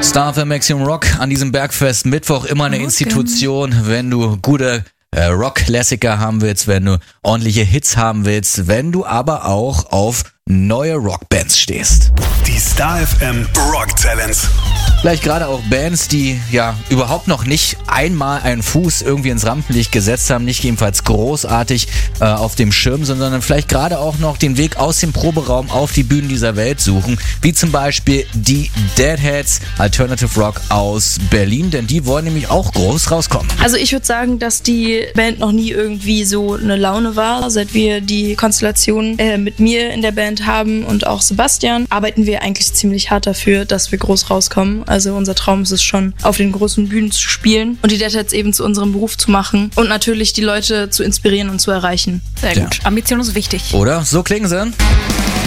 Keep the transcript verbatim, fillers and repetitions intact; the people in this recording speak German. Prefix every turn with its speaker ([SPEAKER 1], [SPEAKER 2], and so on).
[SPEAKER 1] Star für Maximum Rock an diesem Bergfest Mittwoch immer eine Institution, wenn du gute äh, Rock-Klassiker haben willst, wenn du ordentliche Hits haben willst, wenn du aber auch auf neue Rockbands stehst.
[SPEAKER 2] Die Star F M Rock Talents.
[SPEAKER 1] Vielleicht gerade auch Bands, die ja überhaupt noch nicht einmal einen Fuß irgendwie ins Rampenlicht gesetzt haben, nicht jedenfalls großartig äh, auf dem Schirm, sondern vielleicht gerade auch noch den Weg aus dem Proberaum auf die Bühnen dieser Welt suchen, wie zum Beispiel die Deadheads, Alternative Rock aus Berlin, denn die wollen nämlich auch groß rauskommen.
[SPEAKER 3] Also ich würde sagen, dass die Band noch nie irgendwie so eine Laune war. Seit wir die Konstellation äh, mit mir in der Band haben und auch Sebastian, arbeiten wir eigentlich ziemlich hart dafür, dass wir groß rauskommen. Also unser Traum ist es schon, auf den großen Bühnen zu spielen und die Deadheads eben zu unserem Beruf zu machen und natürlich die Leute zu inspirieren und zu erreichen.
[SPEAKER 4] Sehr gut. Ja. Ambition ist wichtig.
[SPEAKER 1] Oder? So klingen sie.